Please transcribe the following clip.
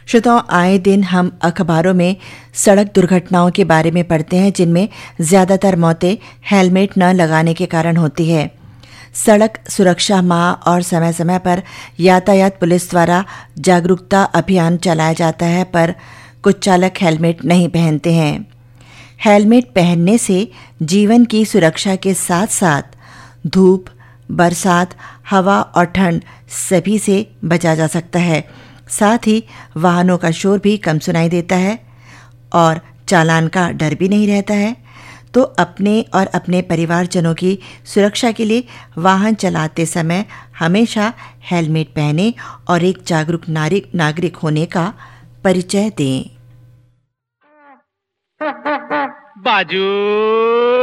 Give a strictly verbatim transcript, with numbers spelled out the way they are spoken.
श्रोताओं, आए दिन हम अखबारों में सड़क दुर्घटनाओं के बारे में पढ़ते हैं जिनमें ज्यादातर मौतें हेलमेट न लगाने के कारण होती है। सड़क सुरक्षा माह और समय समय पर यातायात पुलिस द्वारा जागरूकता अभियान चलाया जाता है, पर कुछ चालक हेलमेट नहीं पहनते हैं। हेलमेट पहनने से जीवन की सुरक्षा के साथ साथ धूप, बरसात, हवा और ठंड सभी से बचा जा सकता है। साथ ही वाहनों का शोर भी कम सुनाई देता है और चालान का डर भी नहीं रहता है। तो अपने और अपने परिवारजनों की सुरक्षा के लिए वाहन चलाते समय हमेशा हेलमेट पहनें और एक जागरूक नागरिक होने का परिचय दें। बाजू